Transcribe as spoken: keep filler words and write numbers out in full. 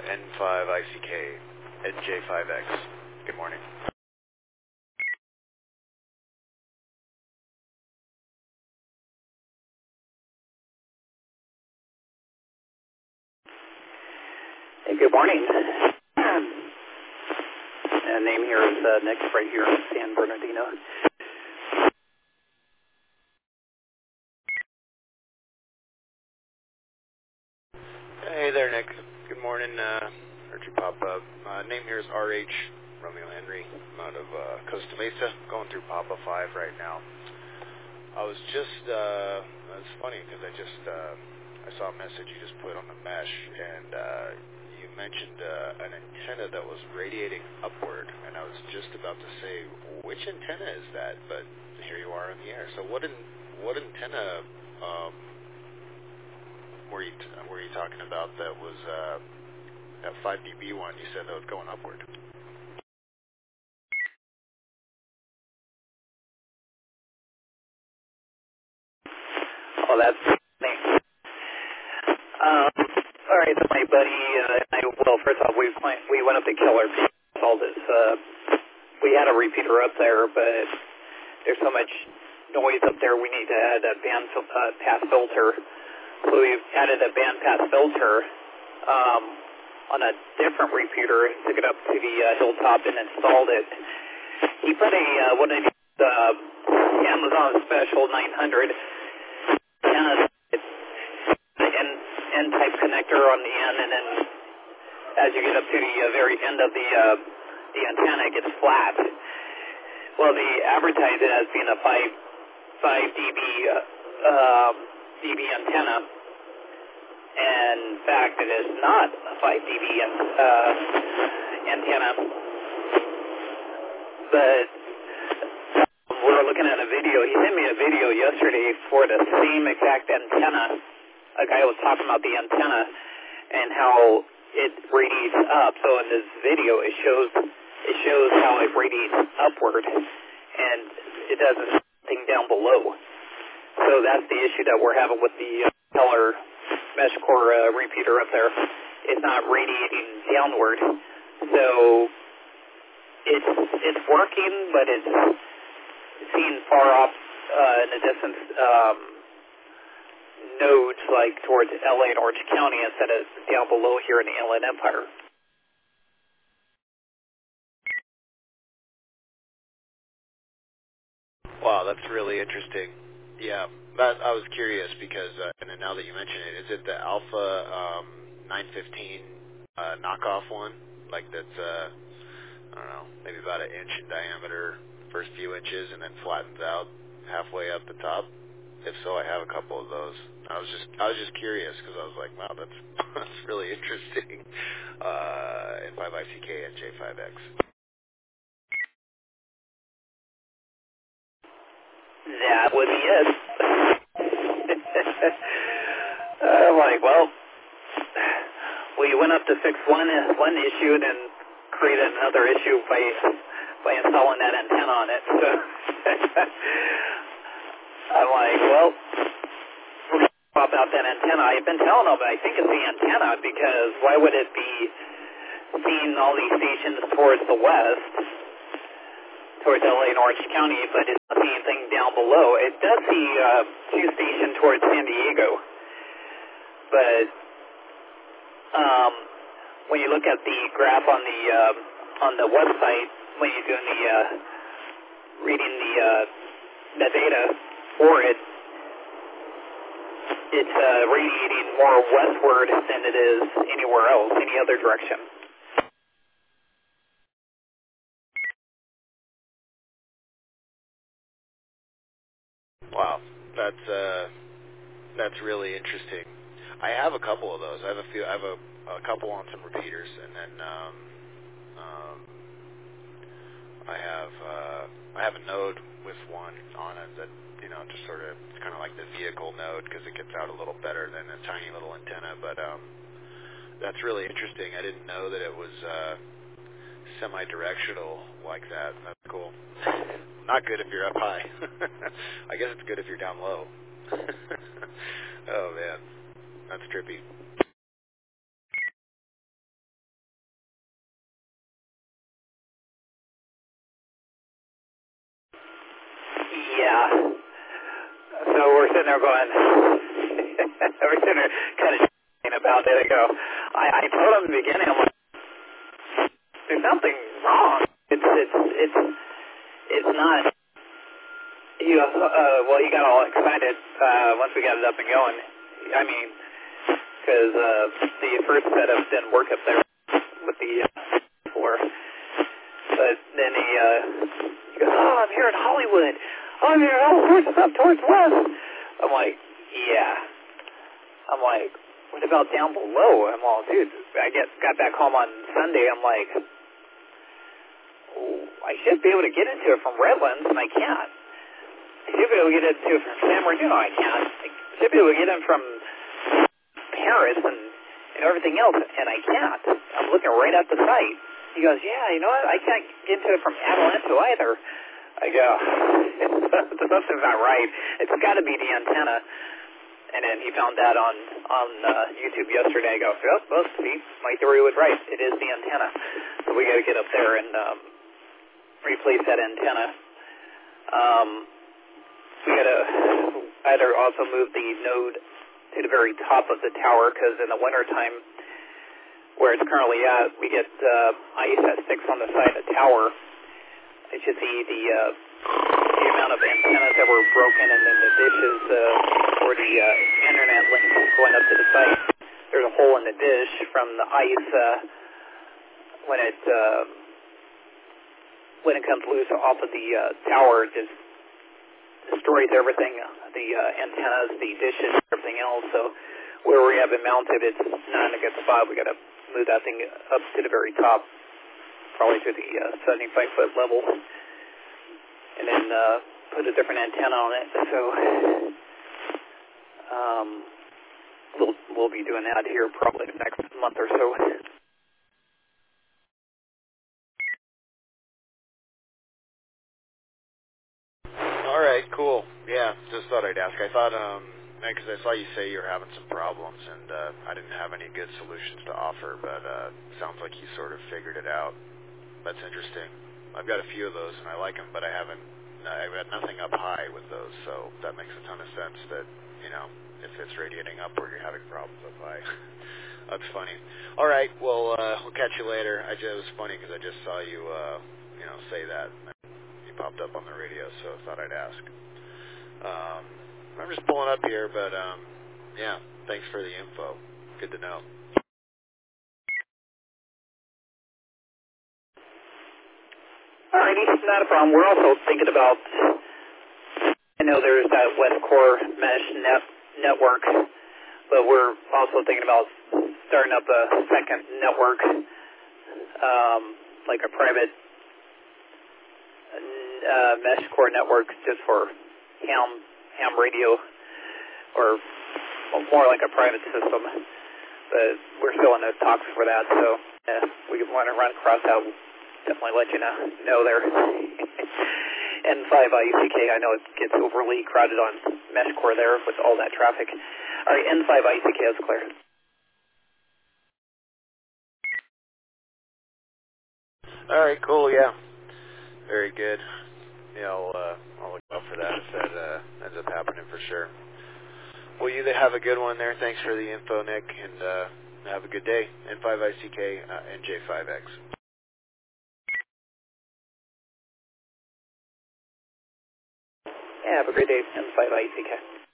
N five I C K, N J five X. Good morning. Hey, good morning. Uh, name here is uh, Nick, right here in San Bernardino. Hey there, Nick. Good morning. Uh, heard you pop up. Uh, name here is R H, Romeo Henry. I'm out of uh, Costa Mesa, going through Papa five right now. I was just, uh, it's funny because I just, uh, I saw a message you just put on the mesh, and uh, you mentioned uh, an antenna that was radiating upward, and I was just about to say, which antenna is that? But here you are in the air. So what in, what antenna um, were you t- were you talking about that was uh, that five D B one? You said that was going upward. Oh, that's neat. Um, all right, so my buddy uh, and I, well, first off, we went, we went up to Keller, installed this. Uh, we had a repeater up there, but there's so much noise up there, we need to add a band fil- uh, pass filter. So we added a band pass filter um, on a different repeater, took it up to the uh, hilltop and installed it. He put a uh, one of these uh, Amazon Special nine hundred antenna, the N, N-type connector on the end, and then as you get up to the uh, very end of the uh, the antenna, it gets flat. Well, they advertise it as being a five five dB uh, um, dB antenna, and in fact, it is not a five dB uh, antenna. But we were looking at a video. He sent me a video yesterday for the same exact antenna. A guy was talking about the antenna and how it radiates up. So in this video, it shows it shows how it radiates upward, and it does nothing down below. So that's the issue that we're having with the uh, Keller mesh core uh, repeater up there. It's not radiating downward. So it's it's working, but it's seen far off uh, in the distance um, nodes, like towards L A and Orange County, instead of down below here in the Inland Empire. Wow, that's really interesting. Yeah, that, I was curious because, uh, and then now that you mention it, is it the Alpha um, nine fifteen uh, knockoff one? Like that's, uh, I don't know, maybe about an inch in diameter, first few inches, and then flattens out halfway up the top? If so, I have a couple of those. I was just, I was just curious because I was like, wow, that's that's really interesting. Uh, N five I C K and J five X. That would be it. I'm like, well, we went up to fix one one issue and then created another issue by by installing that antenna on it. So I'm like, well, we're going to swap out that antenna. I've been telling them, I think it's the antenna, because why would it be seeing all these stations towards the west, towards L A and Orange County, but it's not seeing anything down below. It does see uh, two stations towards San Diego, but um, when you look at the graph on the uh, on the website, when you're doing the uh, reading the uh, the data for it, it's uh, radiating more westward than it is anywhere else, any other direction. Wow, that's uh, that's really interesting. I have a couple of those. I have a few. I have a, a couple on some repeaters, and then um, um, I have uh, I have a node with one on it that, you know, just sort of, it's kind of like the vehicle node because it gets out a little better than a tiny little antenna. But um, that's really interesting. I didn't know that it was uh, semi-directional like that. That's cool. Not good if you're up high. I guess it's good if you're down low. Oh man, that's trippy. yeah. So we're sitting there going, we're sitting there kind of about it. I go, I, I told him in the beginning, I'm like, there's nothing wrong. It's, it's, it's, it's not, you know, uh, well, he got all excited, uh, once we got it up and going. I mean, because, uh, the first setup didn't work up there with the, uh, floor. But then he, uh, he goes, oh, I'm here in Hollywood. Oh, I'm here in Hollywood, up towards west. I'm like, yeah. I'm like, what about down below? I'm all, dude, I get, got back home on Sunday. I'm like, oh, I should be able to get into it from Redlands, and I can't. I should be able to get into it from San Bernardino. I can't. I should be able to get in from Paris and, and everything else, and I can't. I'm looking right at the site. He goes, yeah, you know what? I can't get into it from Adelanto either. I go, something's not right. It's got to be the antenna. And then he found that on on uh, YouTube yesterday. I go, oh, well, see, my theory was right. It is the antenna. So we got to get up there and um, replace that antenna. Um, we got to either also move the node to the very top of the tower, because in the wintertime, where it's currently at, we get uh, ice that sticks on the side of the tower. As you see, the uh, the amount of antennas that were broken, and then the dishes uh, for the uh, internet link going up to the site. There's a hole in the dish from the ice uh, when it uh, when it comes loose off of the uh, tower. It just destroys everything, the uh, antennas, the dishes, everything else. So where we have it mounted, it's not in a good spot. We got to move that thing up to the very top, probably to the uh, seventy-five foot level, and then uh, put a different antenna on it. So um, we'll we'll be doing that here probably the next month or so. All right, cool. Yeah, just thought I'd ask. I thought, um, because I saw you say you were having some problems, and uh, I didn't have any good solutions to offer, but uh, sounds like you sort of figured it out. That's interesting. I've got a few of those, and I like them, but I haven't, I've got nothing up high with those, so that makes a ton of sense that, you know, if it's radiating upward, you're having problems up high. That's funny. All right, well, uh, we'll catch you later. I just, it was funny because I just saw you, uh, you know, say that. You popped up on the radio, so I thought I'd ask. Um, I'm just pulling up here, but, um, yeah, thanks for the info. Good to know. All righty, not a problem. We're also thinking about, I know there's that West Core mesh net, network, but we're also thinking about starting up a second network, um, like a private uh, mesh core network just for ham, ham radio, or more like a private system. But we're still in the talks for that, so uh, we want to run across that. Definitely let you know, know there. N five I U C K, I know it gets overly crowded on mesh core there with all that traffic. All right, N five I U C K is clear. All right, cool, yeah. Very good. Yeah, I'll, uh, I'll look out for that if that uh, ends up happening for sure. Well, you have a good one there. Thanks for the info, Nick, and uh, have a good day. N five I C K, uh, N J five X. Yeah, have a great day, N five I C K.